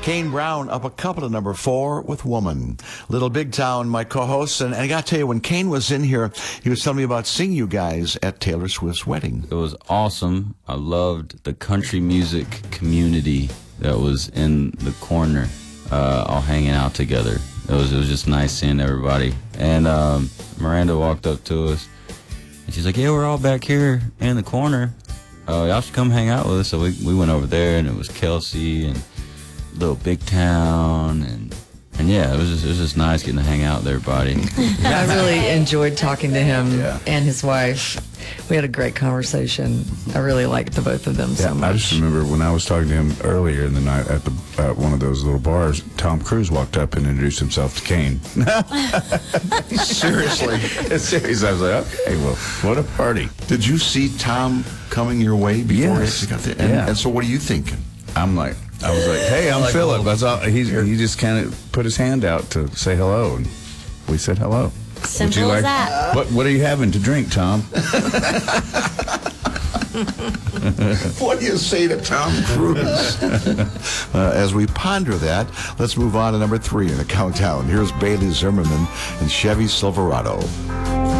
Kane Brown up a couple to number 4 with Woman. Little Big Town, my co-host. And I got to tell you, when Kane was in here, he was telling me about seeing you guys at Taylor Swift's wedding. It was awesome. I loved the country music community that was in the corner, all hanging out together. It was just nice seeing everybody. And Miranda walked up to us, and she's like, "Yeah, we're all back here in the corner. Y'all should come hang out with us." So we went over there, and it was Kelsey and Little Big Town, and yeah, it was just nice getting to hang out with everybody. I really enjoyed talking to him and his wife. We had a great conversation. I really liked the both of them so much. I just remember when I was talking to him earlier in the night at one of those little bars, Tom Cruise walked up and introduced himself to Kane. Seriously? Seriously, I was like, okay, well, what a party. Did you see Tom coming your way before Yes. he got there? Yeah. And so what are you thinking? I was like, hey, I'm Philip. That's all. He just kind of put his hand out to say hello, and we said hello. Simple as that. What are you having to drink, Tom? What do you say to Tom Cruise? As we ponder that, let's move on to number 3 in the countdown. Here's Bailey Zimmerman and Chevy Silverado.